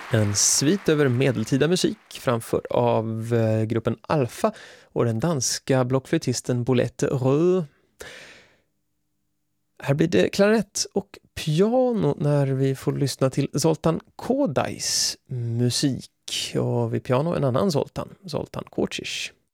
En svit över medeltida musik framförd av gruppen Alpha och den danska blockflöjtisten Bolette Rød. Här blir det klarinett och piano när vi får lyssna till Zoltan Kodais musik. Och vid piano en annan Zoltan Kocic.